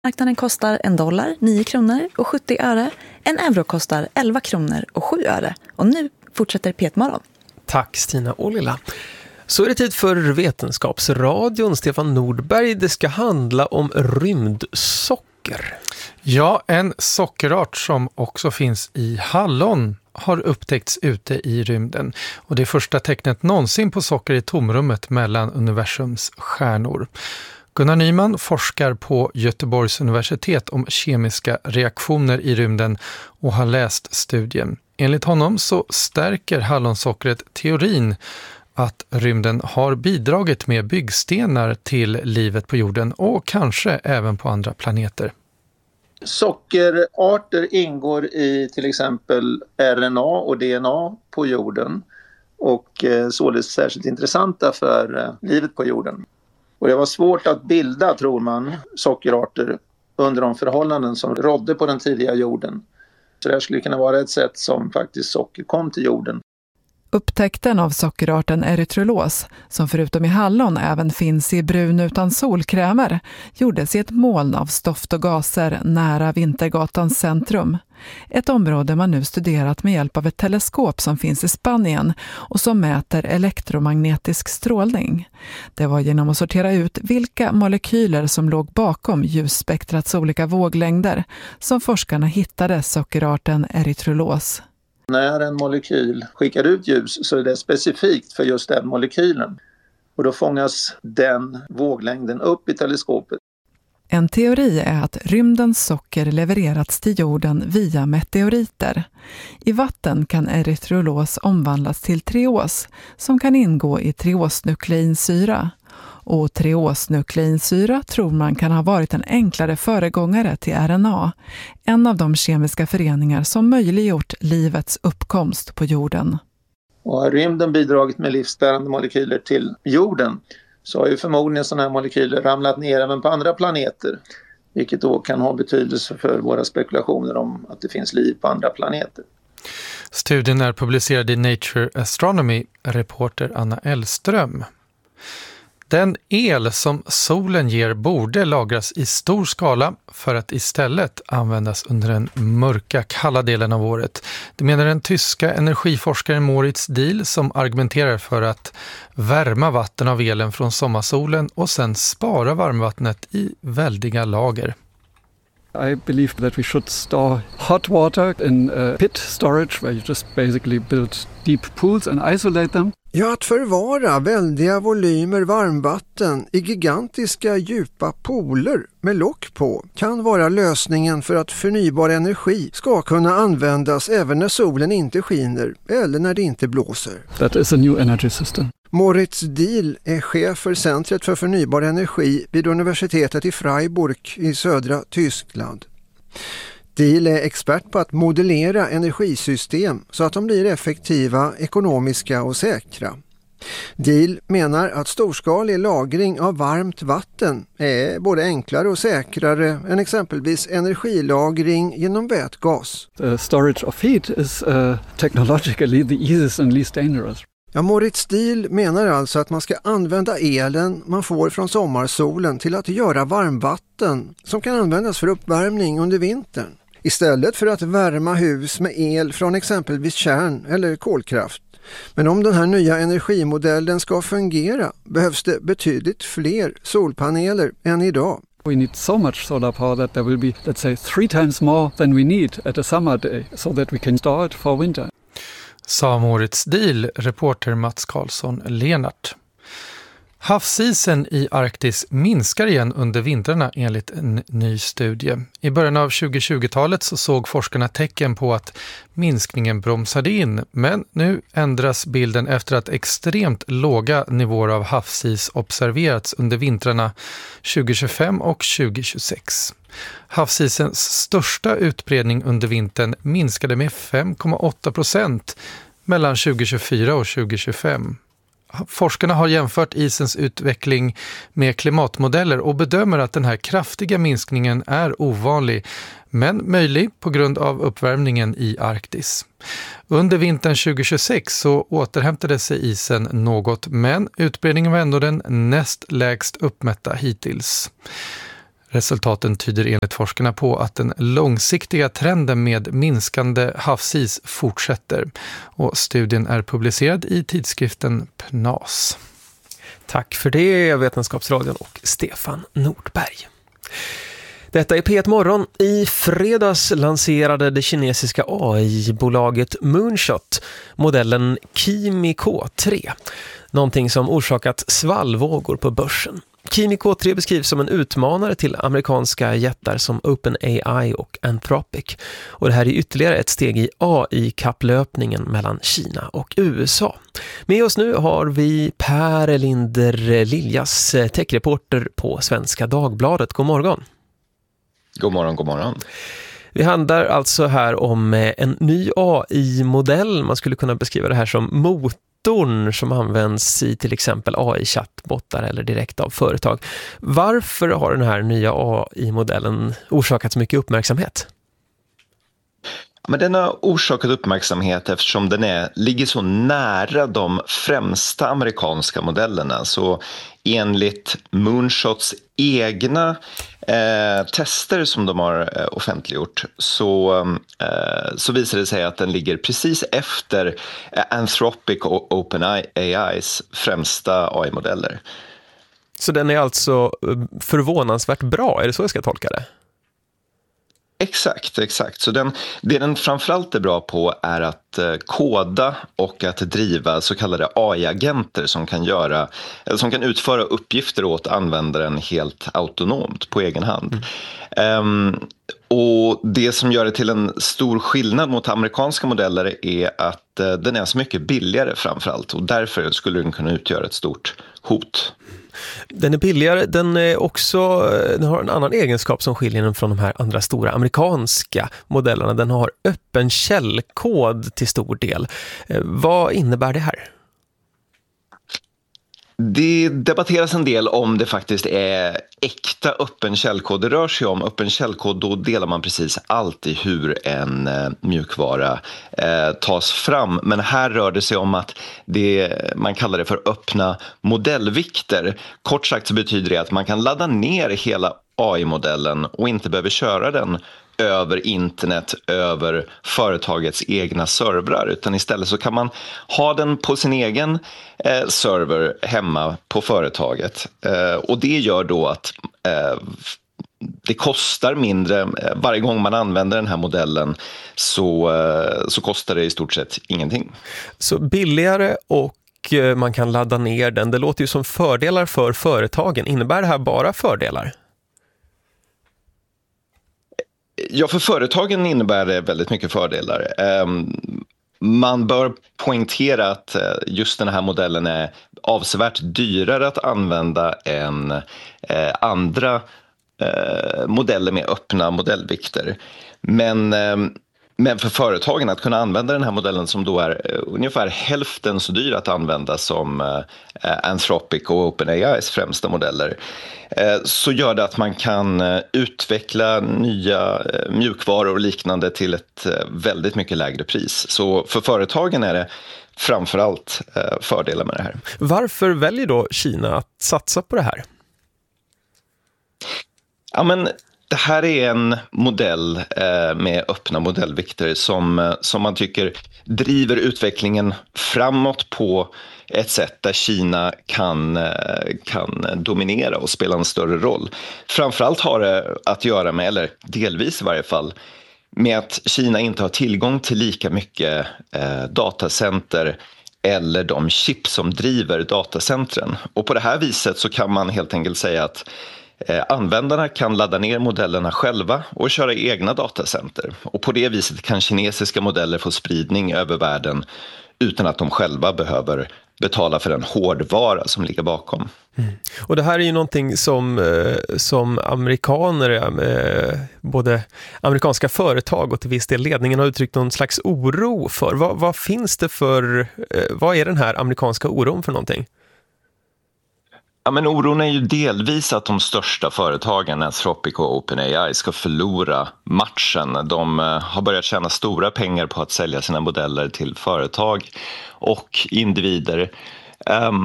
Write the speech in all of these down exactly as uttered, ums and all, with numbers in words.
Marknaden kostar en dollar, nio kronor och sjuttio öre. En euro kostar elva kronor och sju öre. Och nu fortsätter P ett-morgon. Tack Stina Ålila. Så är det tid för Vetenskapsradion. Stefan Nordberg, det ska handla om rymdsocker. Ja, en sockerart som också finns i hallon har upptäckts ute i rymden. Och det är första tecknet någonsin på socker i tomrummet mellan universums stjärnor. Gunnar Nyman forskar på Göteborgs universitet om kemiska reaktioner i rymden och har läst studien. Enligt honom så stärker hallonsockret teorin att rymden har bidragit med byggstenar till livet på jorden och kanske även på andra planeter. Sockerarter ingår i till exempel R N A och D N A på jorden och eh, således särskilt intressanta för eh, livet på jorden. Och det var svårt att bilda, tror man, sockerarter under de förhållanden som rådde på den tidiga jorden. Så det här skulle kunna vara ett sätt som faktiskt socker kom till jorden. Upptäckten av sockerarten erythrolos, som förutom i hallon även finns i brun utan solkrämer, gjordes i ett moln av stoft och gaser nära Vintergatans centrum. Ett område man nu studerat med hjälp av ett teleskop som finns i Spanien och som mäter elektromagnetisk strålning. Det var genom att sortera ut vilka molekyler som låg bakom ljusspektrats olika våglängder som forskarna hittade sockerarten erythrolos. När en molekyl skickar ut ljus så är det specifikt för just den molekylen. Och då fångas den våglängden upp i teleskopet. En teori är att rymdens socker levererats till jorden via meteoriter. I vatten kan erythrolos omvandlas till treos som kan ingå i treosnukleinsyra. Och treosnukleinsyra tror man kan ha varit en enklare föregångare till R N A, en av de kemiska föreningar som möjliggjort livets uppkomst på jorden. Och har rymden bidragit med livsbärande molekyler till jorden så har ju förmodligen sådana här molekyler ramlat ner även på andra planeter, vilket då kan ha betydelse för våra spekulationer om att det finns liv på andra planeter. Studien är publicerad i Nature Astronomy, reporter Anna Elström. Den el som solen ger borde lagras i stor skala för att istället användas under den mörka, kalla delen av året. Det menar den tyska energiforskaren Moritz Diehl som argumenterar för att värma vatten av elen från sommarsolen och sen spara varmvattnet i väldiga lager. I believe that we should store hot water in a pit storage where you just basically build deep pools and isolate them. Ja, att förvara väldiga volymer varmvatten i gigantiska djupa pooler med lock på kan vara lösningen för att förnybar energi ska kunna användas även när solen inte skiner eller när det inte blåser. That is a new energy system. Moritz Diehl är chef för Centret för förnybar energi vid universitetet i Freiburg i södra Tyskland. Diehl är expert på att modellera energisystem så att de blir effektiva, ekonomiska och säkra. Diehl menar att storskalig lagring av varmt vatten är både enklare och säkrare än exempelvis energilagring genom vätgas. The storage of heat is uh, technologically the easiest and least dangerous. Ja, Moritz Diehl menar alltså att man ska använda elen man får från sommarsolen till att göra varmvatten som kan användas för uppvärmning under vintern. Istället för att värma hus med el från exempelvis kärn- eller kolkraft. Men om den här nya energimodellen ska fungera behövs det betydligt fler solpaneler än idag. We need so much solar power that there will be, let's say, three times more than we need at a summer day so that we can store it for winter. Sa Moritz Diehl, reporter Mats Karlsson Lenart. Havsisen i Arktis minskar igen under vintrarna enligt en ny studie. I början av tjugohundratjugotalet så såg forskarna tecken på att minskningen bromsade in. Men nu ändras bilden efter att extremt låga nivåer av havsis observerats under vintrarna tjugotjugofem och tjugotjugosex. Havsisens största utbredning under vintern minskade med fem komma åtta procent mellan tjugotjugofyra och tjugotjugofem. Forskarna har jämfört isens utveckling med klimatmodeller och bedömer att den här kraftiga minskningen är ovanlig men möjlig på grund av uppvärmningen i Arktis. Under vintern tjugotjugosex så återhämtade sig isen något men utbredningen var ändå den näst lägst uppmätta hittills. Resultaten tyder enligt forskarna på att den långsiktiga trenden med minskande havsis fortsätter. Och studien är publicerad i tidskriften P N A S. Tack för det, Vetenskapsradion och Stefan Nordberg. Detta är P ett Morgon. I fredags lanserade det kinesiska A I-bolaget Moonshot modellen Kimi K tre. Någonting som orsakat svallvågor på börsen. Kimi K tre beskrivs som en utmanare till amerikanska jättar som OpenAI och Anthropic. Och det här är ytterligare ett steg i A I-kapplöpningen mellan Kina och U S A. Med oss nu har vi Per Linder Liljas, techreporter på Svenska Dagbladet. God morgon. God morgon, god morgon. Vi handlar alltså här om en ny A I-modell. Man skulle kunna beskriva det här som motorn som används i till exempel A I-chattbottar eller direkt av företag. Varför har den här nya A I-modellen orsakat så mycket uppmärksamhet? Men den har orsakat uppmärksamhet eftersom den är, ligger så nära de främsta amerikanska modellerna. Så enligt Moonshots egna eh, tester som de har eh, offentliggjort så, eh, så visar det sig att den ligger precis efter eh, Anthropic och OpenAIs främsta A I-modeller. Så den är alltså förvånansvärt bra, är det så jag ska tolka det? Exakt, exakt. Så den, det den framförallt är bra på är att eh, koda och att driva så kallade A I-agenter som kan göra, eller som kan utföra uppgifter åt användaren helt autonomt på egen hand. Mm. Um, och det som gör det till en stor skillnad mot amerikanska modeller är att eh, den är så mycket billigare framförallt och därför skulle den kunna utgöra ett stort hot. Den är billigare, den är också, den har en annan egenskap som skiljer den från de här andra stora amerikanska modellerna. Den har öppen källkod till stor del. Vad innebär det här? Det debatteras en del om det faktiskt är äkta öppen källkod. Det rör sig om öppen källkod, då delar man precis allt i hur en eh, mjukvara eh, tas fram. Men här rör det sig om att det, man kallar det för öppna modellvikter. Kort sagt så betyder det att man kan ladda ner hela A I-modellen och inte behöver köra den över internet, över företagets egna servrar, utan istället så kan man ha den på sin egen eh, server hemma på företaget. Eh, och det gör då att eh, det kostar mindre. Varje gång man använder den här modellen så, eh, så kostar det i stort sett ingenting. Så billigare och man kan ladda ner den. Det låter ju som fördelar för företagen. Innebär det här bara fördelar? Ja, för företagen innebär det väldigt mycket fördelar. Man bör poängtera att just den här modellen är avsevärt dyrare att använda än andra modeller med öppna modellvikter. Men, men för företagen att kunna använda den här modellen som då är ungefär hälften så dyr att använda som Anthropic och OpenAIs främsta modeller, så gör det att man kan utveckla nya mjukvaror och liknande till ett väldigt mycket lägre pris. Så för företagen är det framförallt fördelar med det här. Varför väljer då Kina att satsa på det här? Ja, men det här är en modell med öppna modellvikter som, som man tycker driver utvecklingen framåt på ett sätt där Kina kan, kan dominera och spela en större roll. Framförallt har det att göra med, eller delvis i varje fall, med att Kina inte har tillgång till lika mycket eh, datacenter eller de chip som driver datacentren. Och på det här viset så kan man helt enkelt säga att eh, användarna kan ladda ner modellerna själva och köra egna datacenter. Och på det viset kan kinesiska modeller få spridning över världen utan att de själva behöver betala för den hårdvara som ligger bakom. Mm. Och det här är ju någonting som, eh, som amerikaner, eh, både amerikanska företag och till viss del ledningen har uttryckt någon slags oro för. Vad, vad finns det för, eh, vad är den här amerikanska oron för någonting? Ja, men oron är ju delvis att de största företagen, Anthropic och OpenAI, ska förlora matchen. De har börjat tjäna stora pengar på att sälja sina modeller till företag och individer. Um,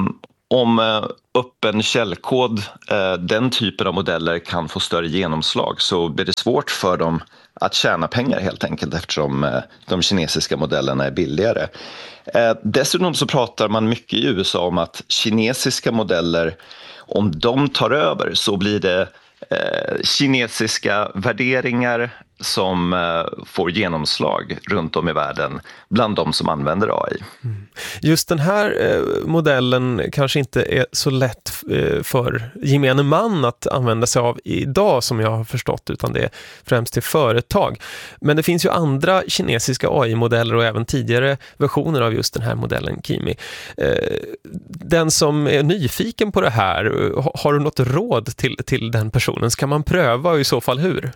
om öppen källkod, den typen av modeller kan få större genomslag, så blir det svårt för dem att tjäna pengar helt enkelt, eftersom de kinesiska modellerna är billigare. Dessutom så pratar man mycket i U S A om att kinesiska modeller, om de tar över så blir det kinesiska värderingar som får genomslag runt om i världen bland de som använder A I. Mm. Just den här modellen kanske inte är så lätt för gemene man att använda sig av idag, som jag har förstått, utan det är främst till företag. Men det finns ju andra kinesiska A I-modeller och även tidigare versioner av just den här modellen, Kimi. Den som är nyfiken på det här, har du något råd till, till den personen? Ska man pröva och i så fall hur?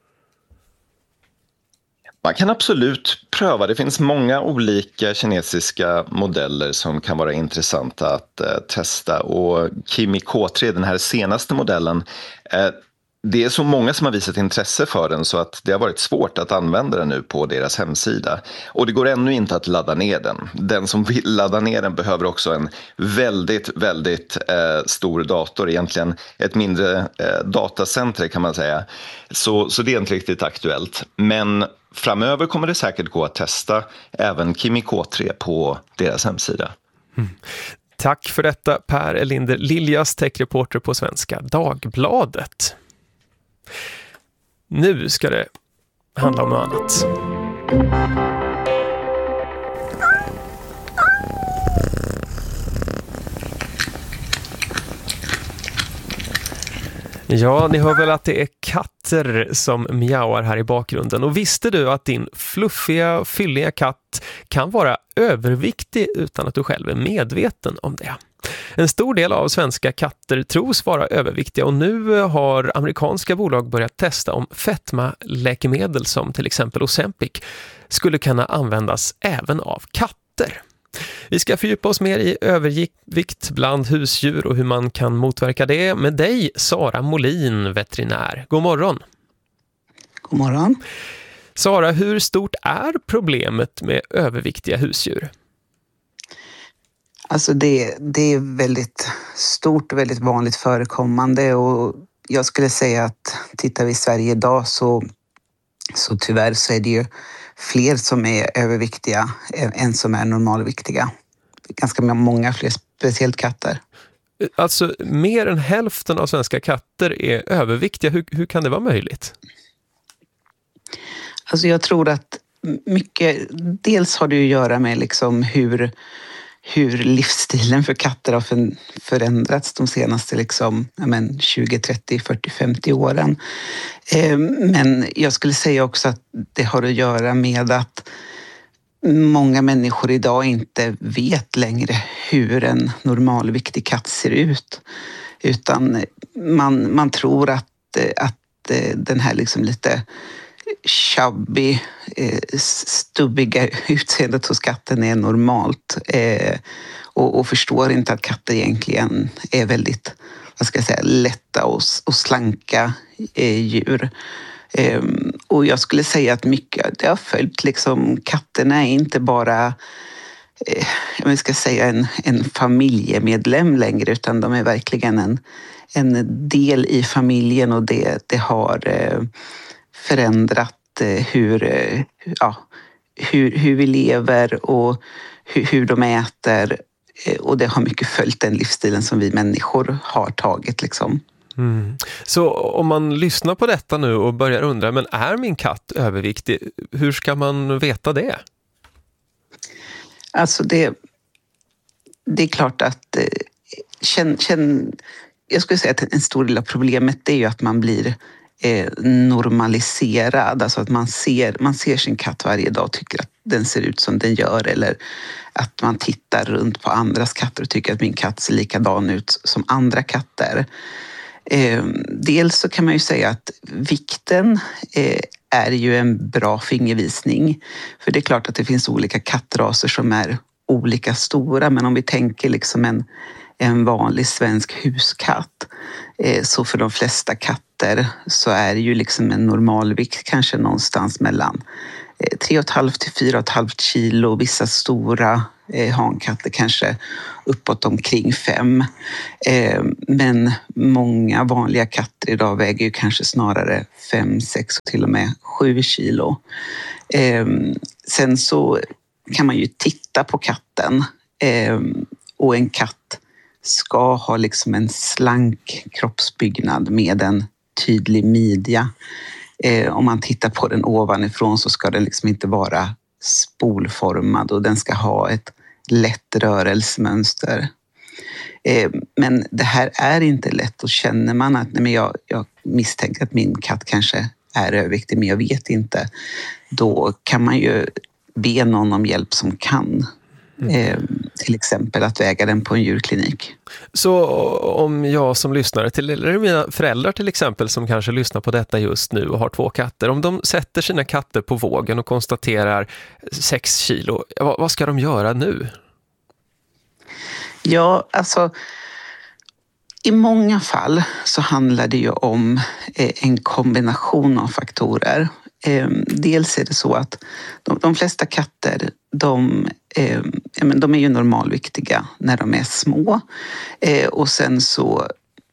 Man kan absolut pröva. Det finns många olika kinesiska modeller som kan vara intressanta att eh, testa. Och Kimi K tre, den här senaste modellen, eh, det är så många som har visat intresse för den så att det har varit svårt att använda den nu på deras hemsida. Och det går ännu inte att ladda ner den. Den som vill ladda ner den behöver också en väldigt, väldigt eh, stor dator. Egentligen ett mindre eh, datacenter kan man säga. Så, så det är inte riktigt aktuellt. Men framöver kommer det säkert gå att testa även Kimi K tre på deras hemsida. Mm. Tack för detta, Per Elinder Liljas, techreporter på Svenska Dagbladet. Nu ska det handla om något annat. Ja, ni hör väl att det är katter som mjauar här i bakgrunden. Och visste du att din fluffiga, fylliga katt kan vara överviktig utan att du själv är medveten om det? En stor del av svenska katter tros vara överviktiga och nu har amerikanska bolag börjat testa om fetmaläkemedel som till exempel Ozempic skulle kunna användas även av katter. Vi ska fördjupa oss mer i övervikt bland husdjur och hur man kan motverka det med dig, Sara Molin, veterinär. God morgon. God morgon. Sara, hur stort är problemet med överviktiga husdjur? Alltså det, det är väldigt stort och väldigt vanligt förekommande och jag skulle säga att tittar vi i Sverige idag så, så tyvärr så är det ju fler som är överviktiga än som är normalviktiga. Ganska många fler, speciellt katter. Alltså mer än hälften av svenska katter är överviktiga. Hur, hur kan det vara möjligt? Alltså jag tror att mycket, dels har det att göra med liksom hur, hur livsstilen för katter har förändrats de senaste liksom, ja men, tjugo, trettio, fyrtio, femtio åren. Men jag skulle säga också att det har att göra med att många människor idag inte vet längre hur en normalviktig katt ser ut. Utan man, man tror att, att den här liksom lite chubby, stubbiga utseendet hos katten är normalt. Och, och förstår inte att katter egentligen är väldigt, vad ska jag säga, lätta och, och slanka djur. Um, och jag skulle säga att mycket det har följt liksom, katterna är inte bara eh, jag ska säga en, en familjemedlem längre utan de är verkligen en, en del i familjen och det, det har eh, förändrat eh, hur, eh, ja, hur, hur vi lever och hur, hur de äter eh, och det har mycket följt den livsstilen som vi människor har tagit liksom. Mm. Så om man lyssnar på detta nu och börjar undra, men är min katt överviktig? Hur ska man veta det? Alltså det, det är klart att eh, känn, känn, jag skulle säga att en stor del av problemet är ju att man blir eh, normaliserad. Alltså att man ser, man ser sin katt varje dag och tycker att den ser ut som den gör eller att man tittar runt på andras katter och tycker att min katt ser likadan ut som andra katter. Eh, dels så kan man ju säga att vikten eh, är ju en bra fingervisning. För det är klart att det finns olika kattraser som är olika stora. Men om vi tänker liksom en, en vanlig svensk huskatt. Eh, så för de flesta katter så är det ju liksom en normalvikt kanske någonstans mellan tre och ett halvt till fyra och ett halvt kilo. Vissa stora eh, hankatter kanske uppåt omkring fem. Eh, men många vanliga katter idag väger ju kanske snarare fem, sex och till och med sju kilo. Eh, sen så kan man ju titta på katten. Eh, och en katt ska ha liksom en slank kroppsbyggnad med en tydlig midja. Eh, om man tittar på den ovanifrån så ska den liksom inte vara spolformad och den ska ha ett lätt rörelsemönster. Eh, men det här är inte lätt och känner man att nej, men jag, jag misstänker att min katt kanske är överviktig men jag vet inte. Då kan man ju be någon om hjälp som kan. Eh, till exempel att väga den på en djurklinik. Så om jag som lyssnare till, eller mina föräldrar till exempel som kanske lyssnar på detta just nu och har två katter, om de sätter sina katter på vågen och konstaterar sex kilo, vad, vad ska de göra nu? Ja, alltså i många fall så handlar det ju om eh, en kombination av faktorer. Eh, dels är det så att de, de flesta katter de, eh, men de är ju normalviktiga när de är små eh, och sen så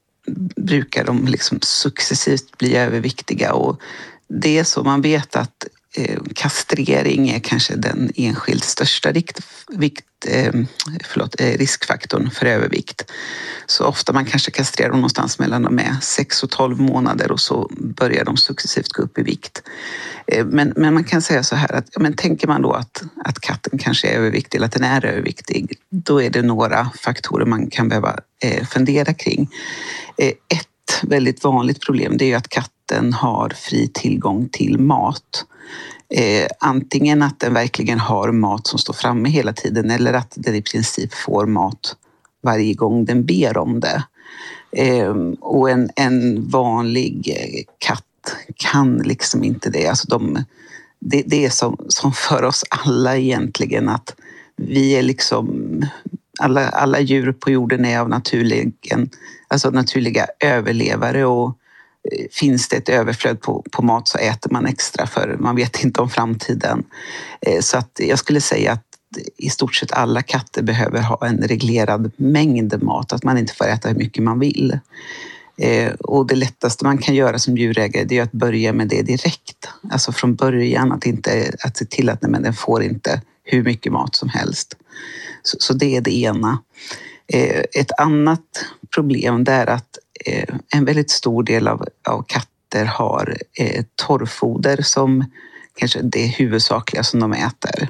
brukar de liksom successivt bli överviktiga och det är så man vet att eh, kastrering är kanske den enskilt största rikt, vikt, eh, förlåt, eh, riskfaktorn för övervikt. Så ofta man kanske kastrerar dem någonstans mellan de är sex och tolv månader och så börjar de successivt gå upp i vikt. Eh, men, men man kan säga så här att ja, men tänker man då att, att katten kanske är överviktig eller att den är överviktig, då är det några faktorer man kan behöva eh, fundera kring. Eh, ett väldigt vanligt problem det är ju att katten har fri tillgång till mat. Eh, antingen att den verkligen har mat som står framme hela tiden eller att den i princip får mat varje gång den ber om det. Eh, och en, en vanlig katt kan liksom inte det. Alltså de, det, det är som, som för oss alla egentligen att vi är liksom alla, alla djur på jorden är av naturligen, alltså naturliga överlevare och finns det ett överflöd på, på mat så äter man extra för man vet inte om framtiden. Så att jag skulle säga att i stort sett alla katter behöver ha en reglerad mängd mat, att man inte får äta hur mycket man vill. Och det lättaste man kan göra som djurägare det är att börja med det direkt. Alltså från början att, inte, att se till att nej, men den får inte hur mycket mat som helst. Så, så det är det ena. Ett annat problem det är att en väldigt stor del av, av katter har eh, torrfoder som kanske det huvudsakliga som de äter.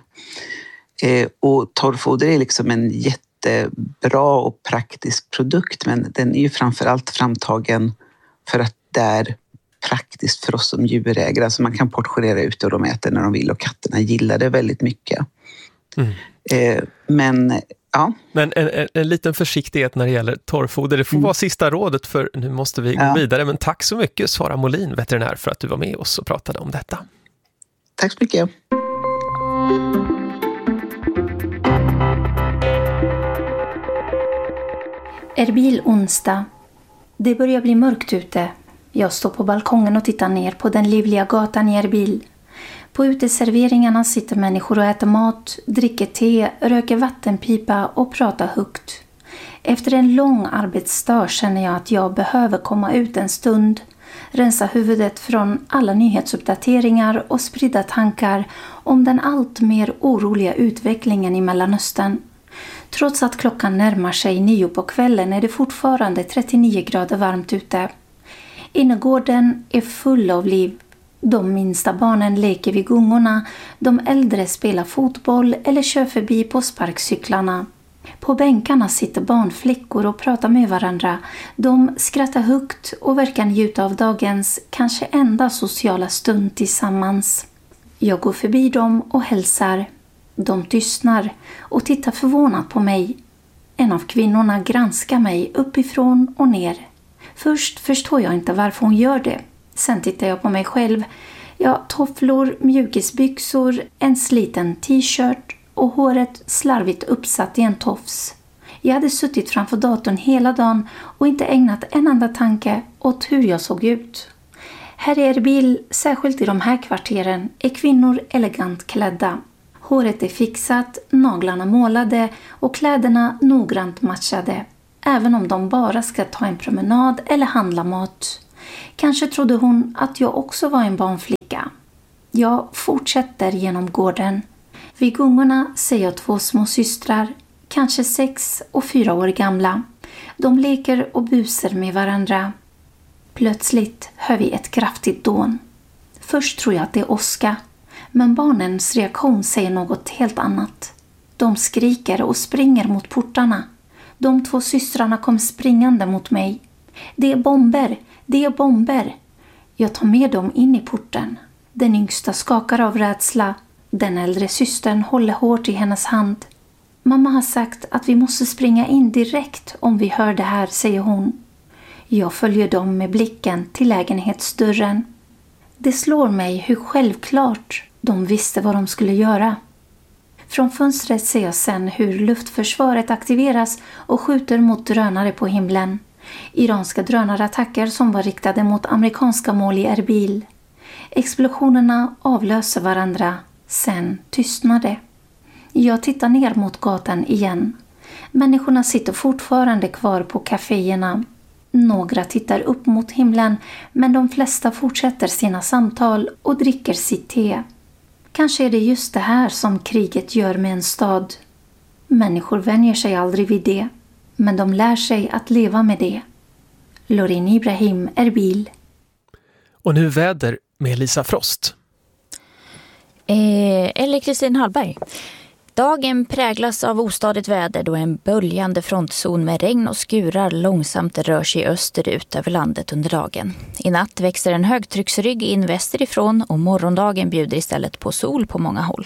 Eh, och torrfoder är liksom en jättebra och praktisk produkt men den är ju framförallt framtagen för att det är praktiskt för oss som djurägare. Alltså man kan portionera ut och de äter när de vill och katterna gillar det väldigt mycket. Mm. Eh, men Ja. Men en, en, en liten försiktighet när det gäller torrfoder. Det får mm. vara sista rådet för nu måste vi gå ja. vidare. Men tack så mycket Sara Molin, veterinär, för att du var med oss och pratade om detta. Tack så mycket. Erbil onsdag. Det börjar bli mörkt ute. Jag står på balkongen och tittar ner på den livliga gatan i Erbil. På uteserveringarna sitter människor och äter mat, dricker te, röker vattenpipa och pratar högt. Efter en lång arbetsdag känner jag att jag behöver komma ut en stund, rensa huvudet från alla nyhetsuppdateringar och sprida tankar om den allt mer oroliga utvecklingen i Mellanöstern. Trots att klockan närmar sig nio på kvällen är det fortfarande trettionio grader varmt ute. Innergården är full av liv. De minsta barnen leker vid gungorna, de äldre spelar fotboll eller kör förbi på sparkcyklarna. På bänkarna sitter barnflickor och pratar med varandra. De skrattar högt och verkar njuta av dagens kanske enda sociala stund tillsammans. Jag går förbi dem och hälsar. De tystnar och tittar förvånat på mig. En av kvinnorna granskar mig uppifrån och ner. Först förstår jag inte varför hon gör det. Sen tittar jag på mig själv. Jag har tofflor, mjukisbyxor, en sliten t-shirt och håret slarvigt uppsatt i en tofs. Jag hade suttit framför datorn hela dagen och inte ägnat en enda tanke åt hur jag såg ut. Här i Erbil, särskilt i de här kvarteren, är kvinnor elegant klädda. Håret är fixat, naglarna målade och kläderna noggrant matchade. Även om de bara ska ta en promenad eller handla mat. Kanske trodde hon att jag också var en barnflicka. Jag fortsätter genom gården. Vid gungorna ser jag två små systrar, kanske sex och fyra år gamla. De leker och busar med varandra. Plötsligt hör vi ett kraftigt dån. Först tror jag att det är åska, men barnens reaktion säger något helt annat. De skriker och springer mot portarna. De två systrarna kom springande mot mig. Det är bomber, det är bomber. Jag tar med dem in i porten. Den yngsta skakar av rädsla. Den äldre systern håller hårt i hennes hand. Mamma har sagt att vi måste springa in direkt om vi hör det här, säger hon. Jag följer dem med blicken till lägenhetsdörren. Det slår mig hur självklart de visste vad de skulle göra. Från fönstret ser jag sen hur luftförsvaret aktiveras och skjuter mot drönare på himlen. Iranska drönarattacker som var riktade mot amerikanska mål i Erbil. Explosionerna avlöser varandra. Sen tystnade. Jag tittar ner mot gatan igen. Människorna sitter fortfarande kvar på kaféerna. Några tittar upp mot himlen, men de flesta fortsätter sina samtal och dricker sitt te. Kanske är det just det här som kriget gör med en stad. Människor vänjer sig aldrig vid det, men de lär sig att leva med det. Lorin Ibrahim, Erbil. Och nu väder med Lisa Frost. Eh, eller Kristin Hallberg. Dagen präglas av ostadigt väder då en böljande frontzon med regn och skurar långsamt rör sig österut över landet under dagen. I natt växer en högtrycksrygg in västerifrån och morgondagen bjuder istället på sol på många håll.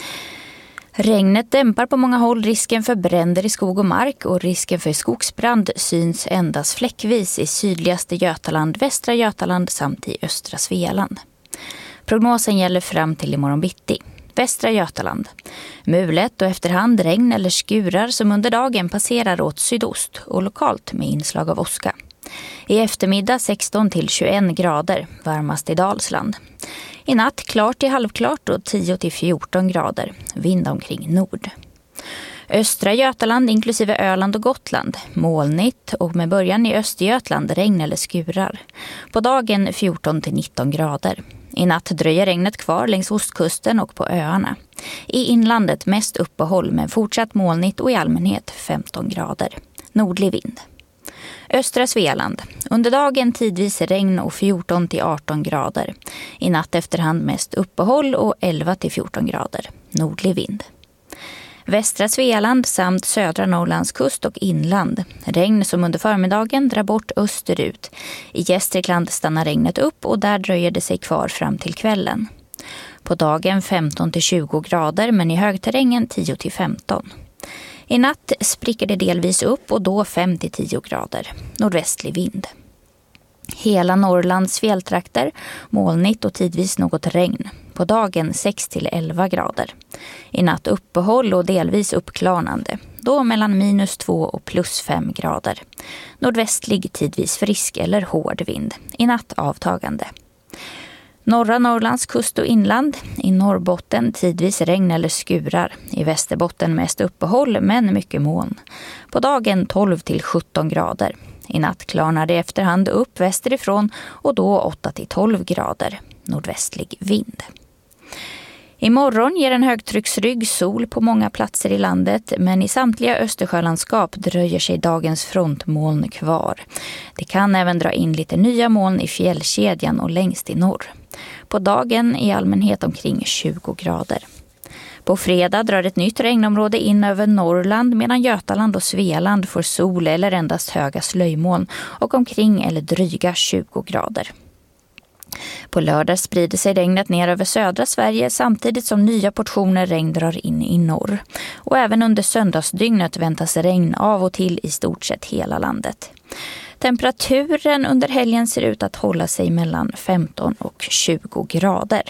Regnet dämpar på många håll risken för bränder i skog och mark och risken för skogsbrand syns endast fläckvis i sydligaste Götaland, västra Götaland samt i östra Svealand. Prognosen gäller fram till imorgon bitti. Västra Götaland. Mulet och efterhand regn eller skurar som under dagen passerar åt sydost och lokalt med inslag av åska. I eftermiddag sexton till tjugoett grader, varmast i Dalsland. I natt klart till halvklart och tio till fjorton grader, vind omkring nord. Östra Götaland inklusive Öland och Gotland, molnigt och med början i Östergötland regn eller skurar. På dagen fjorton till nitton grader. I natt dröjer regnet kvar längs ostkusten och på öarna. I inlandet mest uppehåll men fortsatt molnigt och i allmänhet femton grader. Nordlig vind. Östra Svealand. Under dagen tidvis regn och fjorton till arton grader. I natt efterhand mest uppehåll och elva till fjorton grader. Nordlig vind. Västra Svealand samt södra Norrlands kust och inland. Regn som under förmiddagen drar bort österut. I Gästrikland stannar regnet upp och där dröjer det sig kvar fram till kvällen. På dagen femton till tjugo grader men i högterrängen tio till femton. I natt spricker det delvis upp och då fem till tio grader. Nordvästlig vind. Hela Norrlands fjälltrakter, molnigt och tidvis något regn. På dagen sex till elva grader. I natt uppehåll och delvis uppklarnande. Då mellan minus två och plus fem grader. Nordvästlig tidvis frisk eller hård vind. I natt avtagande. Norra Norrlands kust och inland. I Norrbotten tidvis regn eller skurar. I Västerbotten mest uppehåll men mycket moln. På dagen tolv till sjutton grader. I natt klarnar det efterhand upp västerifrån och då åtta till tolv grader. Nordvästlig vind. Imorgon ger en högtrycksrygg sol på många platser i landet men i samtliga Östersjölandskap dröjer sig dagens frontmoln kvar. Det kan även dra in lite nya moln i fjällkedjan och längst i norr. På dagen i allmänhet omkring tjugo grader. På fredag drar ett nytt regnområde in över Norrland medan Götaland och Svealand får sol eller endast höga slöjmoln och omkring eller dryga tjugo grader. På lördag sprider sig regnet ner över södra Sverige samtidigt som nya portioner regn drar in i norr. Och även under söndagsdygnet väntas regn av och till i stort sett hela landet. Temperaturen under helgen ser ut att hålla sig mellan femton och tjugo grader.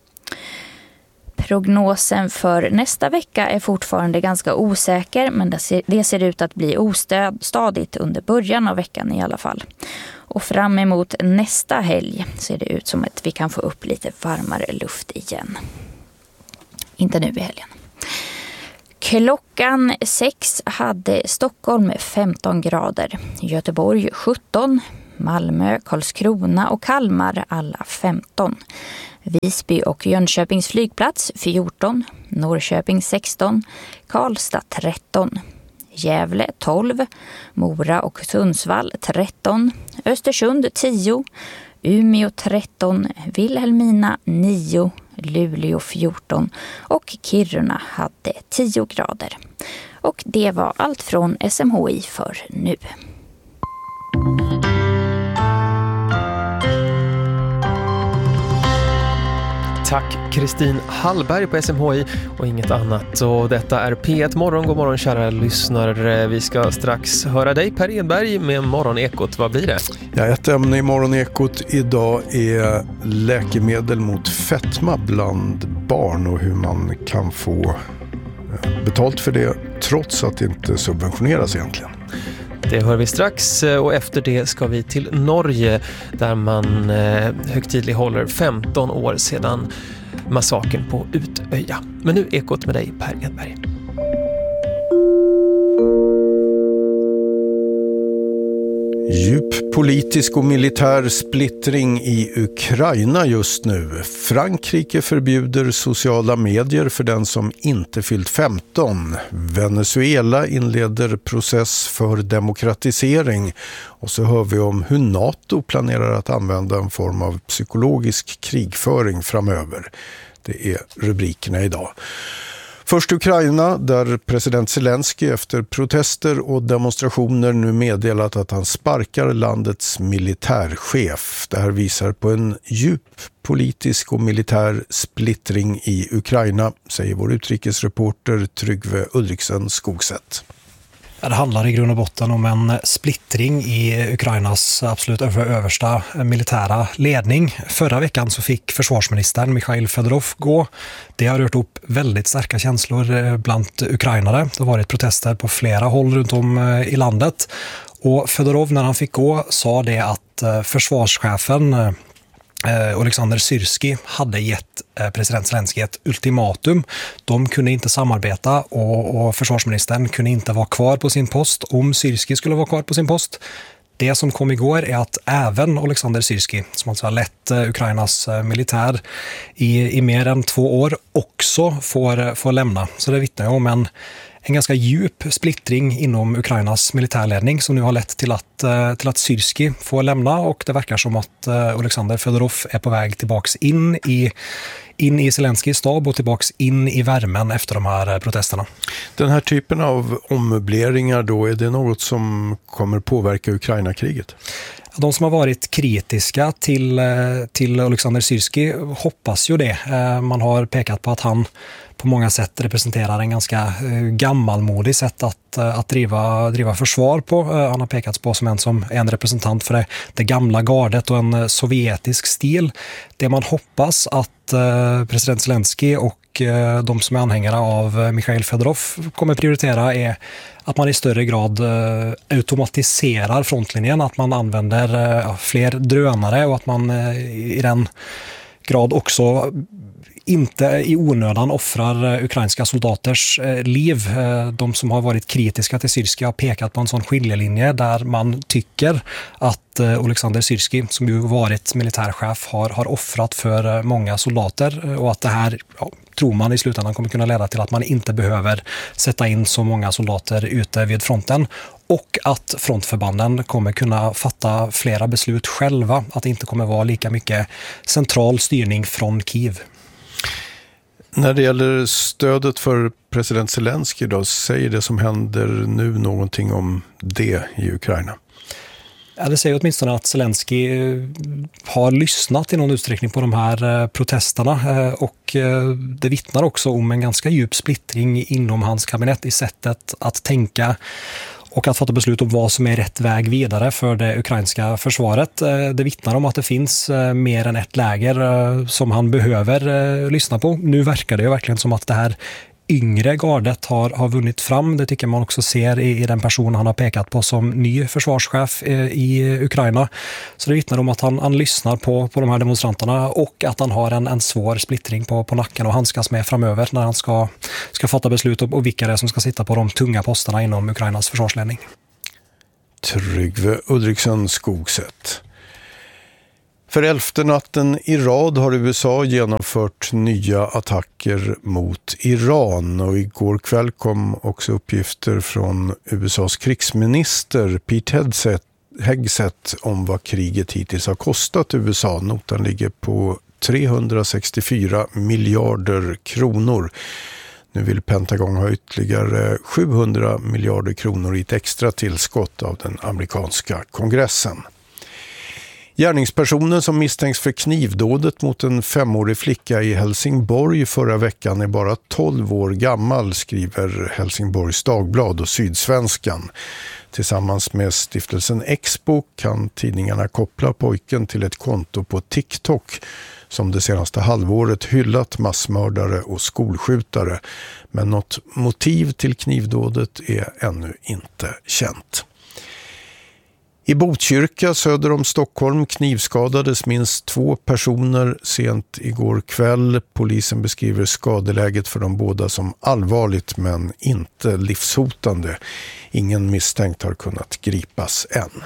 Prognosen för nästa vecka är fortfarande ganska osäker men det ser, det ser ut att bli ostadigt under början av veckan i alla fall. Och fram emot nästa helg ser det ut som att vi kan få upp lite varmare luft igen. Inte nu i helgen. Klockan sex hade Stockholm femton grader, Göteborg sjutton, Malmö, Karlskrona och Kalmar alla femton. Visby och Jönköpings flygplats fjorton, Norrköping sexton, Karlstad tretton, Gävle tolv, Mora och Sundsvall tretton, Östersund tio, Umeå tretton, Vilhelmina nio, Luleå fjorton och Kiruna hade tio grader. Och det var allt från S M H I för nu. Tack Kristin Hallberg på S M H I och inget annat. Och detta är P ett Morgon. God morgon kära lyssnare. Vi ska strax höra dig Per Edberg med Morgonekot. Vad blir det? Ja, ett ämne i Morgonekot idag är läkemedel mot fetma bland barn och hur man kan få betalt för det trots att det inte subventioneras egentligen. Det hör vi strax och efter det ska vi till Norge där man eh, högtidligt håller femton år sedan massakern på Utöja. Men nu Ekot med dig Per Edberg. Djup politisk och militär splittring i Ukraina just nu. Frankrike förbjuder sociala medier för den som inte fyllt femton. Venezuela inleder process för demokratisering. Och så hör vi om hur NATO planerar att använda en form av psykologisk krigföring framöver. Det är rubrikerna idag. Först Ukraina, där president Zelensky efter protester och demonstrationer nu meddelat att han sparkar landets militärchef. Det här visar på en djup politisk och militär splittring i Ukraina, säger vår utrikesreporter Tryggve Ulriksen Skogsätt. Det handlar i grund och botten om en splittring i Ukrainas absolut översta militära ledning. Förra veckan så fick försvarsministern Mikhail Fedorov gå. Det har rört upp väldigt starka känslor bland ukrainare. Det har varit protester på flera håll runt om i landet. Och Fedorov när han fick gå sa det att försvarschefen Alexander Syrskij hade gett president Zelensky ett ultimatum. De kunde inte samarbeta och, och försvarsministern kunde inte vara kvar på sin post om Syrskij skulle vara kvar på sin post. Det som kom igår är att även Alexander Syrskij, som alltså har lett Ukrainas militär i, i mer än två år, också får, får lämna. Så det vittnar om en En ganska djup splittring inom Ukrainas militärledning som nu har lett till att, till att Syrskij får lämna och det verkar som att Alexander Fedorov är på väg tillbaks in i, in i Zelenskijs stab och tillbaks in i värmen efter de här protesterna. Den här typen av ommöbleringar då, är det något som kommer påverka Ukraina-kriget? De som har varit kritiska till, till Alexander Syrskij hoppas ju det. Man har pekat på att han på många sätt representerar en ganska gammalmodig sätt att, att driva, driva försvar på. Han har pekats på som en, som en representant för det, det gamla gardet och en sovjetisk stil. Det man hoppas att president Zelensky och de som är anhängare av Mikhail Fedorov kommer prioritera är att man i större grad automatiserar frontlinjen, att man använder fler drönare och att man i den grad också inte i onödan offrar ukrainska soldaters liv. De som har varit kritiska till Syrskij har pekat på en sån skiljelinje där man tycker att Alexander Syrskij, som ju varit militärchef, har, har offrat för många soldater och att det här, ja, tror man i slutändan kommer kunna leda till att man inte behöver sätta in så många soldater ute vid fronten och att frontförbanden kommer kunna fatta flera beslut själva, att det inte kommer vara lika mycket central styrning från Kiev. När det gäller stödet för president Zelensky då, säger det som händer nu någonting om det i Ukraina? Ja, det säger åtminstone att Zelensky har lyssnat i någon utsträckning på de här protesterna och det vittnar också om en ganska djup splittring inom hans kabinett i sättet att tänka och att fatta beslut om vad som är rätt väg vidare för det ukrainska försvaret. Det vittnar om att det finns mer än ett läger som han behöver lyssna på. Nu verkar det ju verkligen som att det här yngre gardet har, har vunnit fram. Det tycker man också ser i, i den person han har pekat på som ny försvarschef eh, i Ukraina. Så det vittnar om att han, han lyssnar på, på de här demonstranterna och att han har en, en svår splittring på, på nacken och handskas med framöver när han ska, ska fatta beslut om och vilka det är som ska sitta på de tunga posterna inom Ukrainas försvarsledning. Tryggve Ulriksen Skogset. För elfte natten i rad har U S A genomfört nya attacker mot Iran och igår kväll kom också uppgifter från U S A:s krigsminister Pete Hegseth om vad kriget hittills har kostat U S A. Notan ligger på trehundrasextiofyra miljarder kronor. Nu vill Pentagon ha ytterligare sjuhundra miljarder kronor i ett extra tillskott av den amerikanska kongressen. Gärningspersonen som misstänks för knivdådet mot en femårig flicka i Helsingborg förra veckan är bara tolv år gammal, skriver Helsingborgs Dagblad och Sydsvenskan. Tillsammans med stiftelsen Expo kan tidningarna koppla pojken till ett konto på TikTok som det senaste halvåret hyllat massmördare och skolskjutare. Men något motiv till knivdådet är ännu inte känt. I Botkyrka söder om Stockholm knivskadades minst två personer sent igår kväll. Polisen beskriver skadeläget för de båda som allvarligt men inte livshotande. Ingen misstänkt har kunnat gripas än.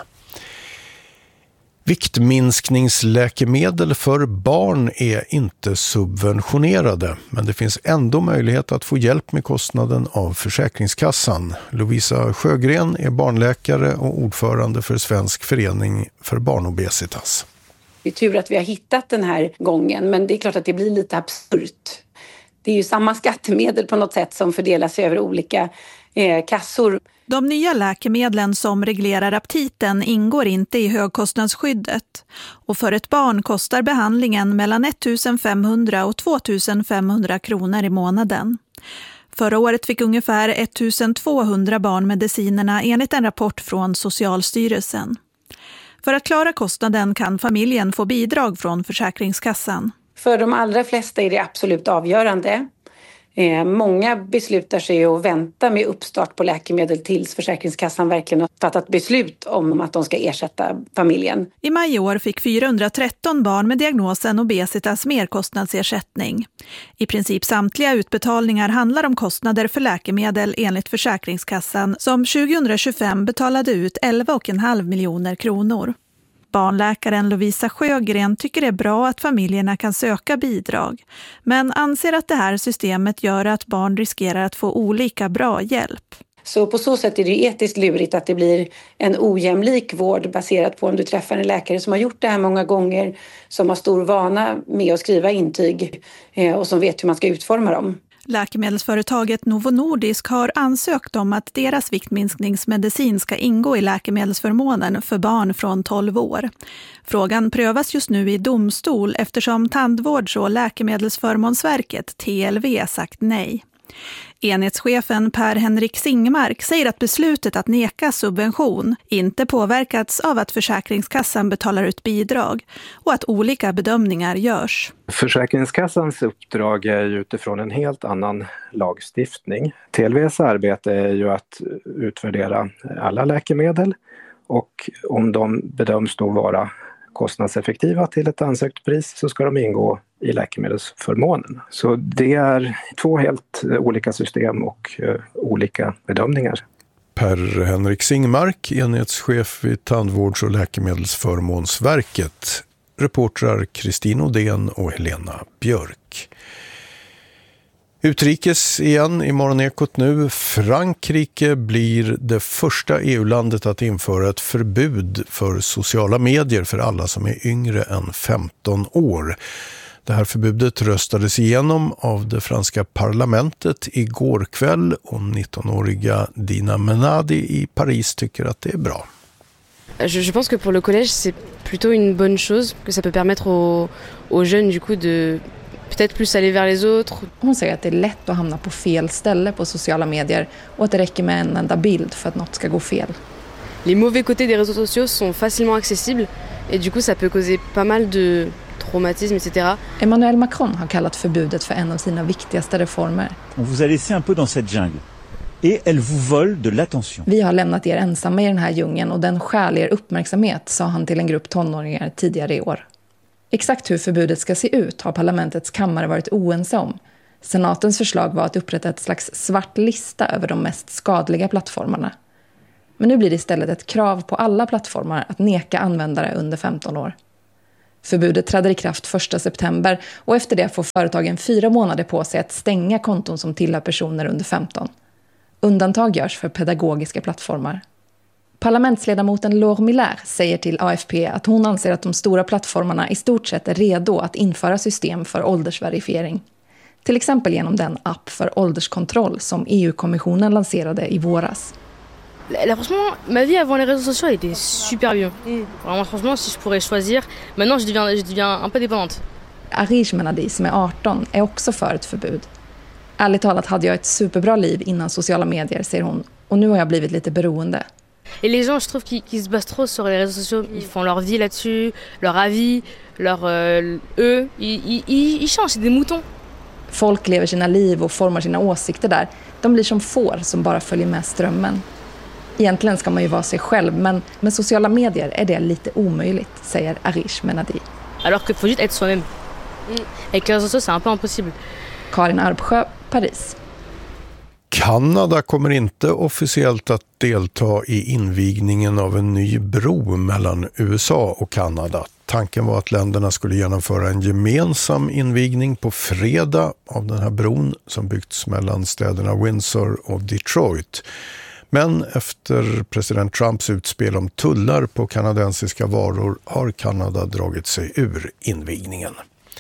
Viktminskningsläkemedel för barn är inte subventionerade, men det finns ändå möjlighet att få hjälp med kostnaden av Försäkringskassan. Lovisa Sjögren är barnläkare och ordförande för Svensk förening för barnobesitas. Det är tur att vi har hittat den här gången, men det är klart att det blir lite absurt. Det är ju samma skattemedel på något sätt som fördelas över olika eh, kassor. De nya läkemedlen som reglerar aptiten ingår inte i högkostnadsskyddet och för ett barn kostar behandlingen mellan ettusenfemhundra och tvåtusenfemhundra kronor i månaden. Förra året fick ungefär ettusentvåhundra barn medicinerna enligt en rapport från Socialstyrelsen. För att klara kostnaden kan familjen få bidrag från Försäkringskassan. För de allra flesta är det absolut avgörande. Eh, många beslutar sig att vänta med uppstart på läkemedel tills Försäkringskassan verkligen har fattat beslut om att de ska ersätta familjen. I maj i år fick fyrahundratretton barn med diagnosen obesitas merkostnadsersättning. I princip samtliga utbetalningar handlar om kostnader för läkemedel enligt Försäkringskassan som tjugohundratjugofem betalade ut elva komma fem miljoner kronor. Barnläkaren Lovisa Sjögren tycker det är bra att familjerna kan söka bidrag, men anser att det här systemet gör att barn riskerar att få olika bra hjälp. Så på så sätt är det etiskt lurigt att det blir en ojämlik vård baserat på om du träffar en läkare som har gjort det här många gånger, som har stor vana med att skriva intyg och som vet hur man ska utforma dem. Läkemedelsföretaget Novo Nordisk har ansökt om att deras viktminskningsmedicin ska ingå i läkemedelsförmånen för barn från tolv år. Frågan prövas just nu i domstol eftersom Tandvårds- och läkemedelsförmånsverket T L V sagt nej. Enhetschefen Per-Henrik Singmark säger att beslutet att neka subvention inte påverkats av att Försäkringskassan betalar ut bidrag och att olika bedömningar görs. Försäkringskassans uppdrag är ju utifrån en helt annan lagstiftning. T L V:s arbete är ju att utvärdera alla läkemedel och om de bedöms då vara kostnadseffektiva till ett ansökt pris så ska de ingå i läkemedelsförmånen. Så det är två helt olika system och uh, olika bedömningar. Per-Henrik Singmark, enhetschef vid Tandvårds- och läkemedelsförmånsverket. Reportrar Kristin Odén och Helena Björk. Utrikes igen i Morgonekot nu. Frankrike blir det första E U-landet att införa ett förbud för sociala medier för alla som är yngre än femton år. Det här förbudet röstades igenom av det franska parlamentet igår kväll och nittonåriga Dina Menadi i Paris tycker att det är bra. Je, je pense que pour le collège c'est plutôt une bonne chose, que ça peut permettre aux, aux jeunes du coup de peut-être plus aller vers les autres. Hon säger att det är lätt att hamna på fel ställe på sociala medier och att det räcker med en enda bild för att något ska gå fel. Les mauvais côtés des réseaux sociaux sont facilement accessibles et du coup ça peut causer pas mal de traumatisme, et cetera. Emmanuel Macron har kallat förbudet för en av sina viktigaste reformer. On vous a laissé un peu dans cette jungle. Et elle vous vole de l'attention. Vi har lämnat er ensamma i den här djungeln och den stjäl er uppmärksamhet, sa han till en grupp tonåringar tidigare i år. Exakt hur förbudet ska se ut har parlamentets kammare varit oense om. Senatens förslag var att upprätta ett slags svart lista över de mest skadliga plattformarna. Men nu blir det istället ett krav på alla plattformar att neka användare under femton år. Förbudet träder i kraft första september och efter det får företagen fyra månader på sig att stänga konton som tillhör personer under femton. Undantag görs för pedagogiska plattformar. Parlamentsledamoten Laure Miller säger till A F P att hon anser att de stora plattformarna i stort sett är redo att införa system för åldersverifiering. Till exempel genom den app för ålderskontroll som E U-kommissionen lanserade i våras. Là, franchement, ma vie avant les réseaux sociaux elle était super bien. Vraiment, franchement, si je pourrais choisir, maintenant je deviens, je deviens un peu dépendante. Arish Menadi, som är arton, är också för ett förbud. Ärligt talat hade jag ett superbra liv innan sociala medier, säger hon, och nu har jag blivit lite beroende. Et les gens, je trouve qu'ils, qu'ils se basent trop sur les réseaux sociaux. Ils font leur vie là-dessus, leur avis, leur euh, eux. Ils, ils, ils, ils changent, c'est des moutons. Folk lever sina liv och formar sina åsikter där. De blir som får som bara följer med strömmen. Egentligen ska man ju vara sig själv, men med sociala medier är det lite omöjligt, säger Arish Menadi. Alors qu'il faut juste être soi-même. Avec les réseaux sociaux, c'est un peu impossible. Karin Arbsjö, Paris. Kanada kommer inte officiellt att delta i invigningen av en ny bro mellan U S A och Kanada. Tanken var att länderna skulle genomföra en gemensam invigning på fredag av den här bron som byggts mellan städerna Windsor och Detroit. Men efter president Trumps utspel om tullar på kanadensiska varor har Kanada dragit sig ur invigningen.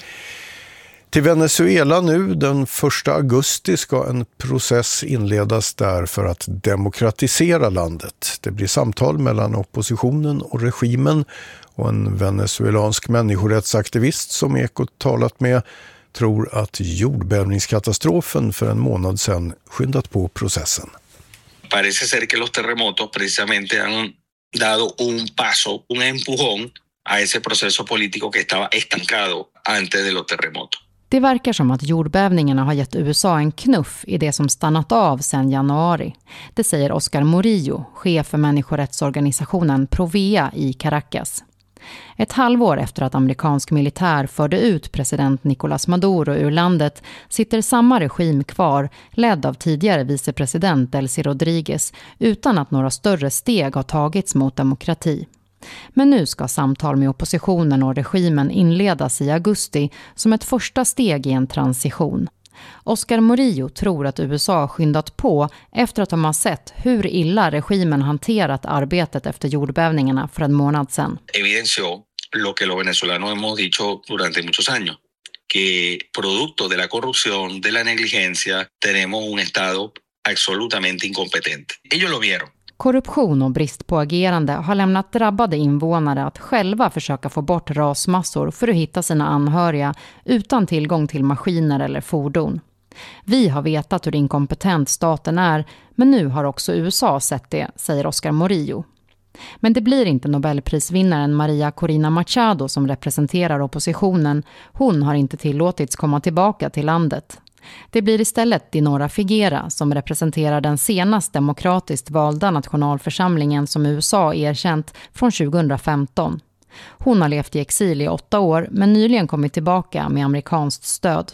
Till Venezuela nu, den första augusti ska en process inledas där för att demokratisera landet. Det blir samtal mellan oppositionen och regimen och en venezuelansk människorättsaktivist som Ekot talat med tror att jordbävningskatastrofen för en månad sedan skyndat på processen. Parece ser que los terremotos precisamente han dado un paso, un empujón a ese proceso político que estaba estancado antes de los terremotos. Det verkar som att jordbävningarna har gett U S A en knuff i det som stannat av sedan januari. Det säger Oscar Murillo, chef för människorättsorganisationen Provea i Caracas. Ett halvår efter att amerikansk militär förde ut president Nicolás Maduro ur landet sitter samma regim kvar, ledd av tidigare vicepresident Delcy Rodríguez, utan att några större steg har tagits mot demokrati. Men nu ska samtal med oppositionen och regimen inledas i augusti som ett första steg i en transition. Oscar Murillo tror att U S A skyndat på efter att de har sett hur illa regimen hanterat arbetet efter jordbävningarna för en månad sedan. Evidenció lo que los venezolanos hemos dicho durante muchos años, que producto de la corrupción, de la negligencia, tenemos un estado absolutamente incompetente. Ellos lo vieron. Korruption och brist på agerande har lämnat drabbade invånare att själva försöka få bort rasmassor för att hitta sina anhöriga utan tillgång till maskiner eller fordon. Vi har vetat hur inkompetent staten är, men nu har också U S A sett det, säger Oscar Murillo. Men det blir inte Nobelprisvinnaren Maria Corina Machado som representerar oppositionen. Hon har inte tillåtits komma tillbaka till landet. Det blir istället Dinora Figuera som representerar den senast demokratiskt valda nationalförsamlingen som U S A erkänt från tjugohundrafemton. Hon har levt i exil i åtta år men nyligen kommit tillbaka med amerikanskt stöd.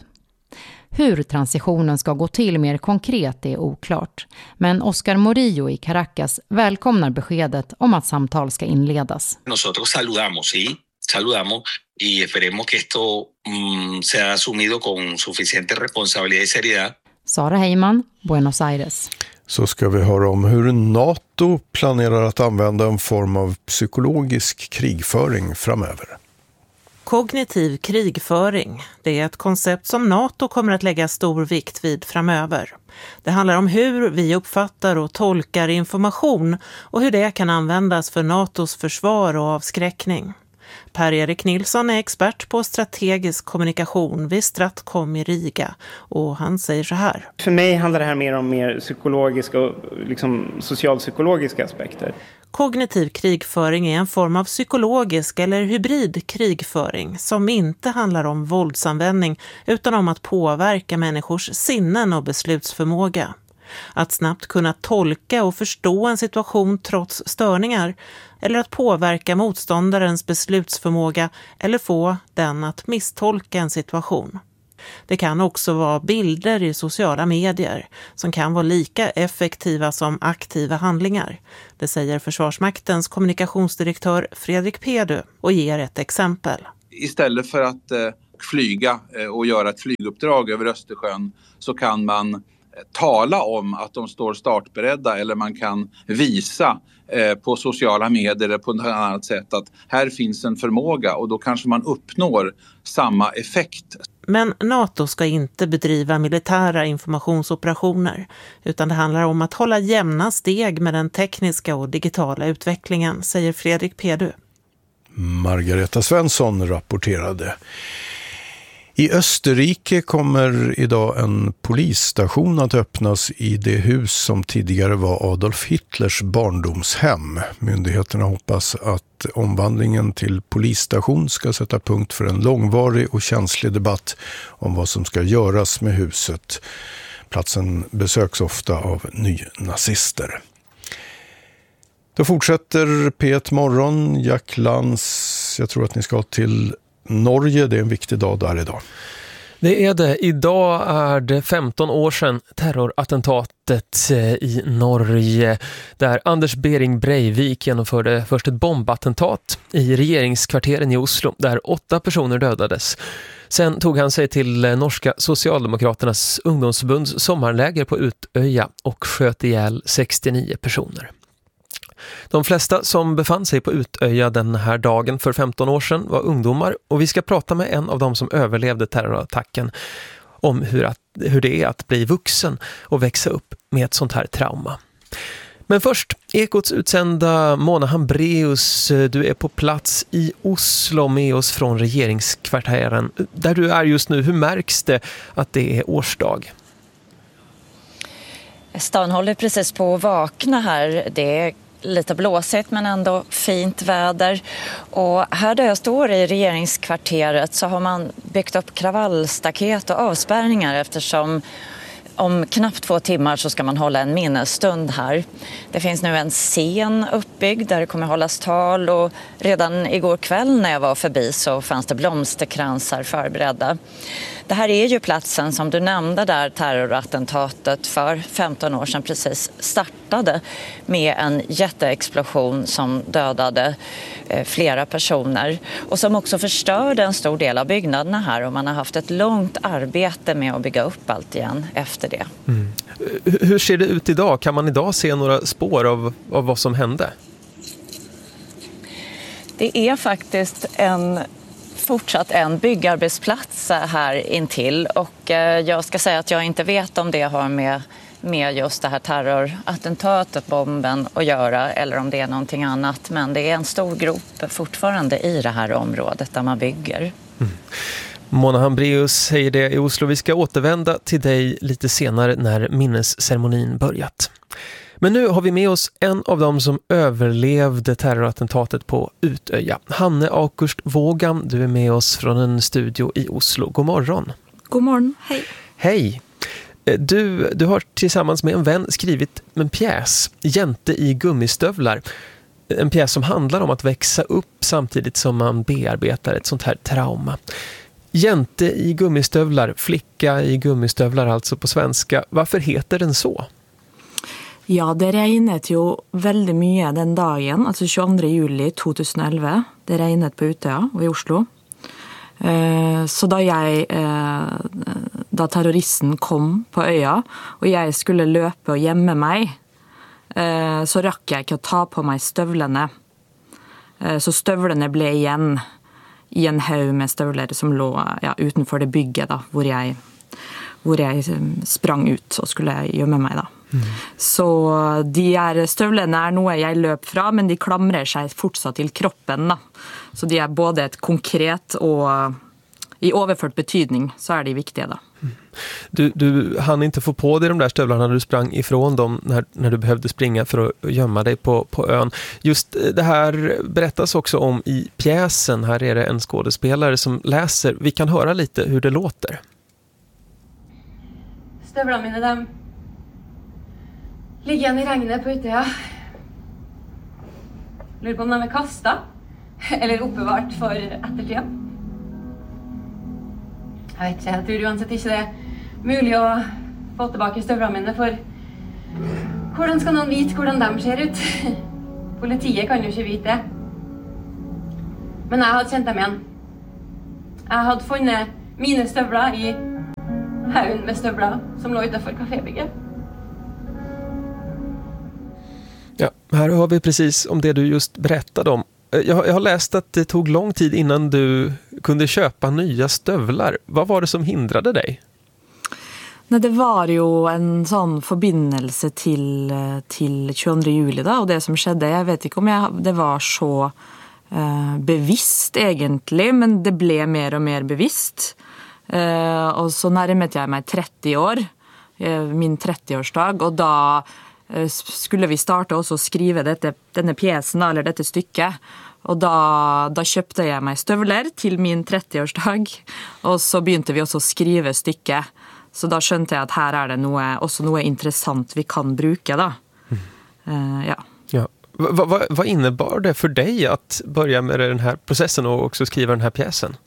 Hur transitionen ska gå till mer konkret är oklart. Men Oscar Murillo i Caracas välkomnar beskedet om att samtal ska inledas. Nosotros saludamos, sí, saludamos y esperemos que esto mm, sea asumido con suficiente responsabilidad y seriedad. Sara Heyman, Buenos Aires. Så ska vi höra om hur NATO planerar att använda en form av psykologisk krigföring framöver. Kognitiv krigföring, det är ett koncept som NATO kommer att lägga stor vikt vid framöver. Det handlar om hur vi uppfattar och tolkar information och hur det kan användas för NATOs försvar och avskräckning. Per-Erik Nilsson är expert på strategisk kommunikation vid Stratcom i Riga och han säger så här. För mig handlar det här mer om mer psykologiska och liksom socialpsykologiska aspekter. kognitiv krigföring är en form av psykologisk eller hybrid krigföring som inte handlar om våldsanvändning utan om att påverka människors sinnen och beslutsförmåga. Att snabbt kunna tolka och förstå en situation trots störningar eller att påverka motståndarens beslutsförmåga eller få den att misstolka en situation. Det kan också vara bilder i sociala medier som kan vara lika effektiva som aktiva handlingar. Det säger Försvarsmaktens kommunikationsdirektör Fredrik Pedu och ger ett exempel. Istället för att eh, flyga eh, och göra ett flyguppdrag över Östersjön så kan man tala om att de står startberedda eller man kan visa eh, på sociala medier eller på något annat sätt att här finns en förmåga och då kanske man uppnår samma effekt. Men NATO ska inte bedriva militära informationsoperationer utan det handlar om att hålla jämna steg med den tekniska och digitala utvecklingen, säger Fredrik Pedu. Margareta Svensson rapporterade. I Österrike kommer idag en polisstation att öppnas i det hus som tidigare var Adolf Hitlers barndomshem. Myndigheterna hoppas att omvandlingen till polisstation ska sätta punkt för en långvarig och känslig debatt om vad som ska göras med huset. Platsen besöks ofta av nynazister. Då fortsätter P ett Morgon. Jack Lantz, jag tror att ni ska till Norge, det är en viktig dag där idag. Det är det. Idag är det femton år sedan terrorattentatet i Norge där Anders Behring Breivik genomförde först ett bombattentat i regeringskvarteren i Oslo där åtta personer dödades. Sen tog han sig till norska Socialdemokraternas ungdomsförbunds sommarläger på Utöja och sköt ihjäl sextionio personer. De flesta som befann sig på Utöja den här dagen för femton år sedan var ungdomar och vi ska prata med en av dem som överlevde terrorattacken om hur, att, hur det är att bli vuxen och växa upp med ett sånt här trauma. Men först, Ekots utsända Mona Hambraeus, du är på plats i Oslo med oss från regeringskvarteren. Där du är just nu, hur märks det att det är årsdag? Stan håller precis på att vakna här. Det är lite blåsigt men ändå fint väder. Och här där jag står i regeringskvarteret så har man byggt upp kravallstaket och avspärrningar eftersom om knappt två timmar så ska man hålla en minnesstund här. Det finns nu en scen uppbyggd där det kommer hållas tal och redan igår kväll när jag var förbi så fanns det blomsterkransar förberedda. Det här är ju platsen som du nämnde där terrorattentatet för femton år sedan precis startade med en jätteexplosion som dödade flera personer och som också förstörde en stor del av byggnaderna här och man har haft ett långt arbete med att bygga upp allt igen efter det. Mm. Hur ser det ut idag? Kan man idag se några spår av, av vad som hände? Det är faktiskt en fortsatt en byggarbetsplats här intill och jag ska säga att jag inte vet om det har med, med just det här terrorattentatet, bomben att göra eller om det är någonting annat. Men det är en stor grop fortfarande i det här området där man bygger. Mm. Mona Hambraeus säger det i Oslo. Vi ska återvända till dig lite senare när minnesceremonin börjat. Men nu har vi med oss en av dem som överlevde terrorattentatet på Utöja. Hanne Akurst Vågan, du är med oss från en studio i Oslo. God morgon. God morgon, hej. Hej. Du, du har tillsammans med en vän skrivit en pjäs, Jente i gummistövlar. En pjäs som handlar om att växa upp samtidigt som man bearbetar ett sånt här trauma. Jente i gummistövlar, flicka i gummistövlar alltså på svenska. Varför heter den så? Ja, det regnet jo veldig mye den dagen, altså tjueandre juli to tusen og elleve. Det regnet på Utøya og i Oslo. Så da jeg, da terroristen kom på øya, og jeg skulle løpe og gjemme meg, så rakk jeg ikke å ta på meg støvlene. Så støvlene ble igjen i en haug med støvler som lå ja, utenfor det bygget da, hvor jeg, hvor jeg sprang ut og skulle gjemme meg da. Mm. Så de er, støvlene er noe jeg løp fra, men de klamrer seg fortsatt til kroppen da. Så de er både et konkret og i överfört betydning så är det viktiga då. Du, du hann inte få på dig de där stövlarna när du sprang ifrån dem när, när du behövde springa för att gömma dig på, på ön. Just det här berättas också om i pjäsen. Här är det en skådespelare som läser. Vi kan höra lite hur det låter. Stövlarna mina, de ligger igjen i regnet på Utøya. Lurer på om de är kasta eller oppbevart för ettertiden. Jeg vet ikke, jeg tror uansett ikke det er mulig å få tilbake støvlene mine, for hvordan skal noen vite hvordan de ser ut? Politiet kan jo ikke vite det. Men jeg hadde kjent dem igjen. Jeg hadde funnet mine støvler i haugen med støvler som lå utenfor kafébygget. Ja, här har vi precis om det du just berättade om. Jag, jag har läst att det tog lång tid innan du kunde köpa nya stövlar. Vad var det som hindrade dig? Nej, det var ju en sån förbindelse till, till tjugoandra juli då, och det som skedde, jag vet inte om jag, det var så eh, bevisst egentligen, men det blev mer och mer bevisst. Eh, och så närmade jag mig trettio år, eh, min trettioårsdag, och då eh, skulle vi starta och skriva dette, denne pjäsen eller dette stycket. Och då, då köpte jag mig stövlar till min trettioårsdag, och så begynte vi också skriva stycket. Så då skönte jag att här är det något, också något intressant vi kan bruka då. Mm. Uh, ja. Ja. Vad va, va innebar det för dig att börja med den här processen och också skriva den här pjäsen?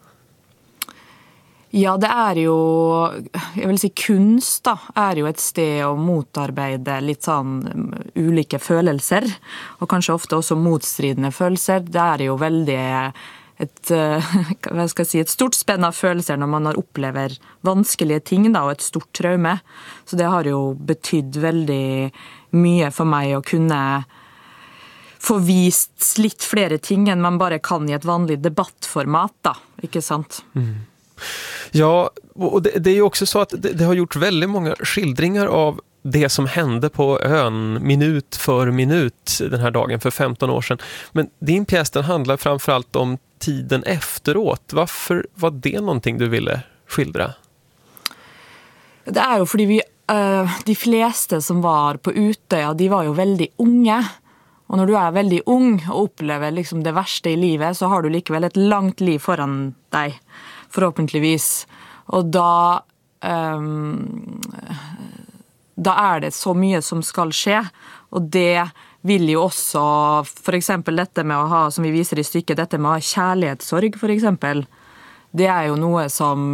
Ja, det är ju, jag vill säga kunst då, är ju ett sted att motarbeta lite sån olika känslor och kanske ofta också motstridande känslor. Det är ju väldigt ett vad ska jag säga, ett stort spänn av känslor när man har upplever vanskliga ting då, och ett stort trauma. Så det har ju betytt väldigt mycket för mig att kunna få vist lite fler ting än man bara kan i ett vanligt debattformat då, inte sant? Mm. Ja, och det, det är ju också så att det, det har gjort väldigt många skildringar av det som hände på ön minut för minut den här dagen för femton år sedan. Men din pjäs den handlar framförallt om tiden efteråt. Varför var det någonting du ville skildra? Det är ju för vi uh, de flesta som var på Utøya, de var ju väldigt unga. Och när du är väldigt ung och upplever liksom det värsta i livet, så har du likväl ett långt liv föran dig. Förhoppningsvis. Och då um, då är det så mycket som ska ske, och det vill ju också för exempel detta med att ha, som vi visar i stycket, detta med att ha kärlekssorg för exempel. Det är ju något som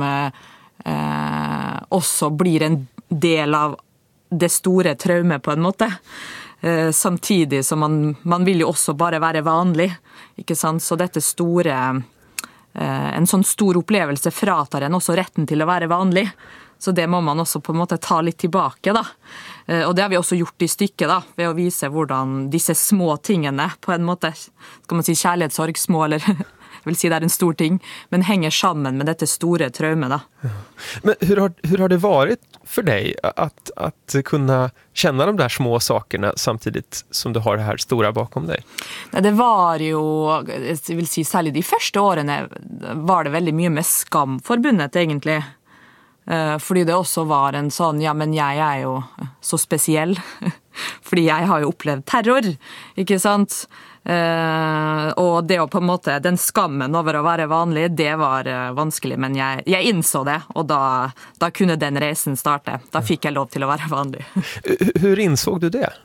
eh, också blir en del av det stora traumet på en måte. Eh, samtidigt som man man vill ju också bara vara vanlig, inte sant? Så detta stora en sån stor upplevelse fratar en också rätten till att vara vanlig. Så det må man också på en måte ta lite tillbaka då. Och det har vi också gjort i stycket då, ved att visa hur dessa små tingene på en måte, ska man si kärlekssorg små, eller jag vill si det är en stor ting, men hänger samman med detta stora traumet då. Ja. Men hur har, hur har det varit för dig att, att kunna känna de där små sakerna samtidigt som du har det här stora bakom dig? Nej, det var ju, jag vill si särskilt de första åren var det väldigt mycket med skam förbundet egentligen. Uh, fordi det också var en sån, ja men jag är ju så speciell. Fordi jag har ju upplevt terror, inte sant? Uh, och det på en måte, den skammen över att vara vanlig, det var uh, vanskligt, men jag, jag insåg det, och då, då kunde den resan starta. Då fick jag lov till att vara vanlig. Hur insåg du det?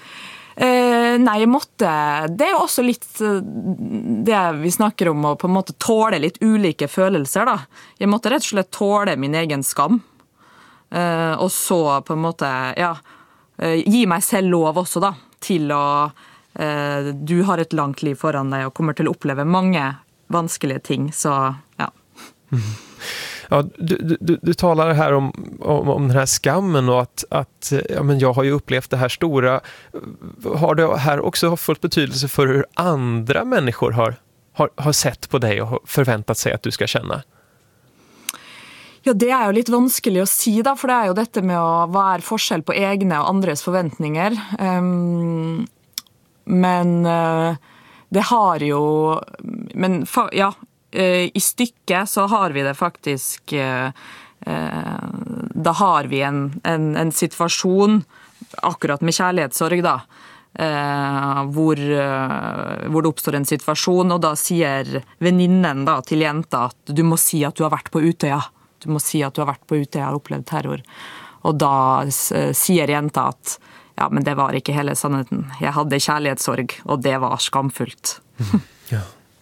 Uh, nej, jag måtte, det är också lite det vi snackar om, att på en måte tåle lite olika känslor då. Jag måtte rätt och slett tåle min egen skam. Uh, och så på en måte, ja, uh, ge mig själv lov också då till att uh, du har ett långt liv föran dig och kommer till att uppleva många vanskliga ting, så ja. Mm. Ja, du, du, du talar här om, om, om den här skammen och att, att ja, men jag har ju upplevt det här stora. Har det här också fått betydelse för hur andra människor har, har, har sett på dig och förväntat sig att du ska känna? Ja, det är ju lite vanskligt att säga då, för det är ju detta med att vara forskjell på egna och andras förväntningar. Um, men uh, det har ju, men ja, I stykket så har vi det faktisk eh, Da har vi en, en, en situasjon akkurat med kjærlighetssorg da eh, hvor, eh, hvor det oppstår en situasjon, og da sier venninnen da til jenta at du må si at du har vært på Utøya. Du må si at du har vært på Utøya og opplevd terror. Og da eh, sier jenta at ja, men det var ikke hele sannheten. Jeg hadde kjærlighetssorg, og det var skamfullt. Ja.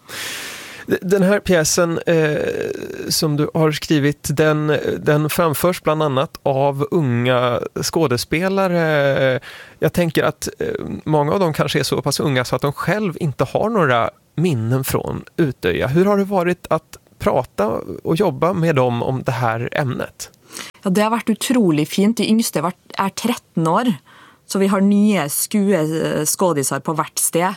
Den här pjäsen eh, som du har skrivit, den, den framförs bland annat av unga skådespelare. Jag tänker att eh, många av dem kanske är så pass unga så att de själv inte har några minnen från Utøya. Hur har det varit att prata och jobba med dem om det här ämnet? Ja, det har varit otroligt fint. De yngste är tretton år, så vi har nya skådisar på hvert sted.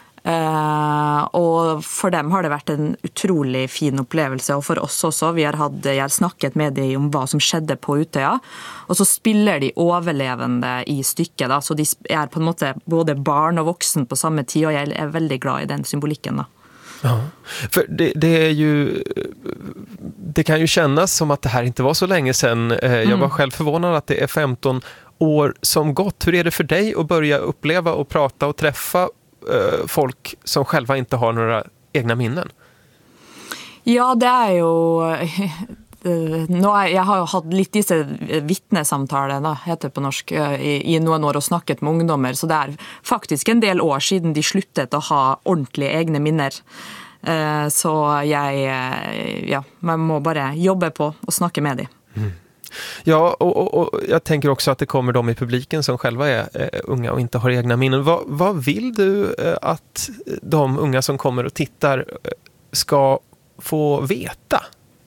Uh, og for dem har det vært en utrolig fin opplevelse, og for oss også. Vi har, hatt, jeg har snakket med dem om hva som skjedde på Utøya, og så spiller de overlevende i stykket, da. Så de er på en måte både barn og voksen på samme tid, og jeg er veldig glad i den symboliken da. Ja, för det, det är ju det kan ju kännas som att det här inte var så länge sedan. Jag var mm. själv förvånad att det är femton år som gått. Hur är det för dig att börja uppleva och prata och träffa folk som själva inte har några egna minnen? Ja, det är ju nå er, jeg har jo hatt litt disse vittnesamtaler da, heter det på norsk, i, i noen år og snakket med ungdommer, så det er faktisk en del år siden de sluttet å ha ordentlige egne minner. Eh, så jeg, ja, man må bare jobbe på og snakke med dem. Mm. Ja, och, och, och jag tänker också att det kommer de i publiken som själva är eh, unga och inte har egna minnen. Vad, vad vill du eh, att de unga som kommer och tittar eh, ska få veta?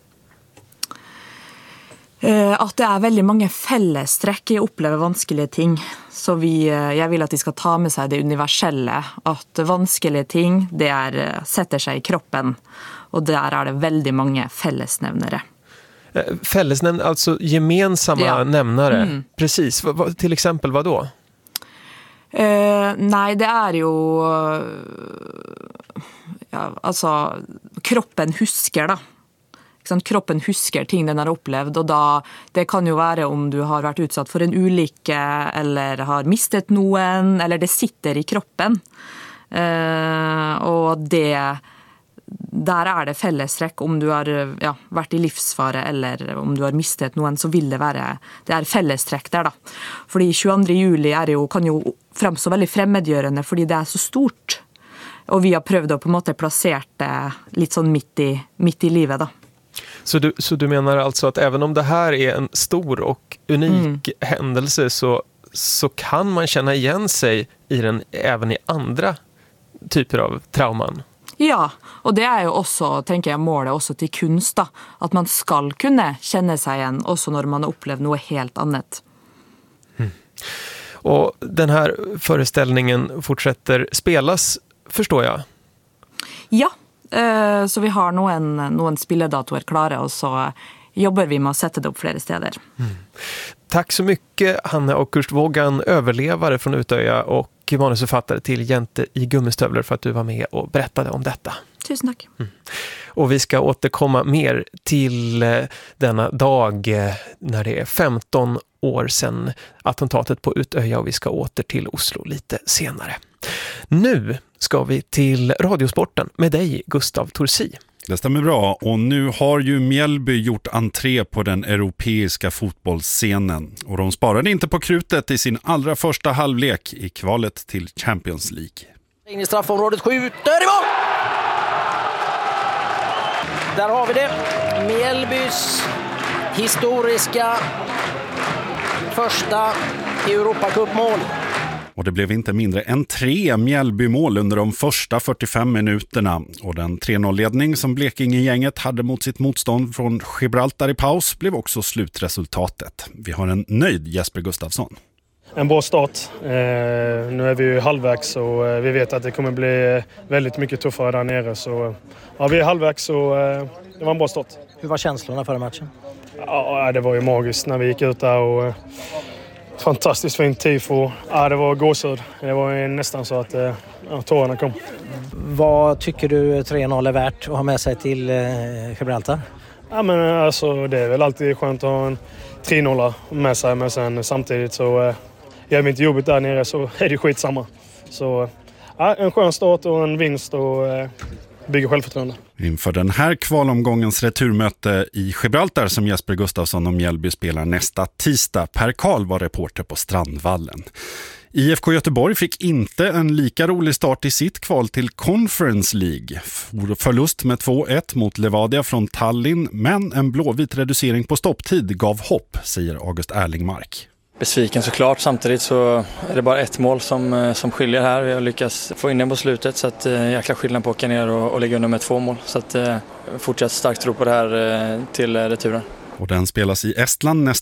Eh, at det er veldig mange fellestrekk i å oppleve vanskelige ting. Så vi, eh, jeg vil at de skal ta med seg det universelle. At vanskelige ting, det er, setter seg i kroppen. Og der er det veldig mange fellesnevnere. Fällesnämn, alltså gemensamma ja. nämnare. Mm. Precis. V- v- till exempel vad då? Uh, nej, det är ju ja, alltså kroppen husker då. Liksom, kroppen husker ting den har upplevt, och då det kan ju vara om du har varit utsatt för en olycka eller har mistet någon, eller det sitter i kroppen. Uh, och det där är det fellestrekk om du har ja, vært i livsfare eller om du har mistet noen, så vil det være det er fellestrekk der da. Fordi tjueandre juli er jo, kan jo fremstå veldig fremmedgjørende fordi det er så stort. Og vi har prøvd å på en måte plassert det litt sånn midt i, midt i livet da. Så du, så du menar alltså att även om det här är en stor och unik mm. händelse så, så kan man känna igen sig i den även i andra typer av trauman? Ja, og det er jo også, tenker jeg, målet også til kunst da, at man skal kunne kjenne seg igjen også når man har upplevt noe helt annet. Mm. Och den här föreställningen fortsätter spelas, förstår jag? Ja, eh, så vi har noen, noen spilledatoer klare, og så jobber vi med att sätta det upp flera steder. Mm. Tack så mycket, Hanne Åkerstvågan, överlevare från Utøya och manusförfattare till Jente i gummistövlar, för att du var med och berättade om detta. Tusen tack. Mm. Och vi ska återkomma mer till denna dag när det är femton år sedan attentatet på Utøya, och vi ska åter till Oslo lite senare. Nu ska vi till Radiosporten med dig, Gustav Torsi. Det stämmer bra, och nu har ju Mjällby gjort entré på den europeiska fotbollsscenen, och de sparade inte på krutet i sin allra första halvlek i kvalet till Champions League. In i straffområdet, skjuter i mål! Där har vi det, Mjällbys historiska första Europacup-mål. Och det blev inte mindre än tre Mjällby-mål under de första fyrtiofem minuterna. Och den tre noll-ledning som Blekinge-gänget hade mot sitt motstånd från Gibraltar i paus blev också slutresultatet. Vi har en nöjd Jesper Gustafsson. En bra start. Eh, nu är vi ju halvvägs, och eh, vi vet att det kommer bli väldigt mycket tuffare där nere. Så ja, vi är halvvägs, och eh, det var en bra start. Hur var känslorna före matchen? Ja, det var ju magiskt när vi gick ut där och... Fantastiskt fint tifo. Ja, det var gåshud. Det var nästan så att ja, tårarna kom. Vad tycker du tre noll är värt att ha med sig till eh, Gibraltar? Ja, men alltså, det är väl alltid skönt att ha en tre noll med sig. Men sen samtidigt så eh, gör vi inte jobbet där nere så är det skitsamma. Så ja, en skön start och en vinst och eh, bygger självförtroende. Inför den här kvalomgångens returmöte i Gibraltar som Jesper Gustafsson och Mjällby spelar nästa tisdag. Per Karl var reporter på Strandvallen. I F K Göteborg fick inte en lika rolig start i sitt kval till Conference League. Förlust med två ett mot Levadia från Tallinn, men en blåvit reducering på stopptid gav hopp, säger August Erlingmark. Besviken såklart, samtidigt så är det bara ett mål som, som skiljer här. Vi har lyckats få in den på slutet så att eh, jäkla skillnad på att åka ner och, och ligga under med två mål. Så att eh, fortsatt starkt tro på det här eh, till returen. Och den spelas i Estland nästa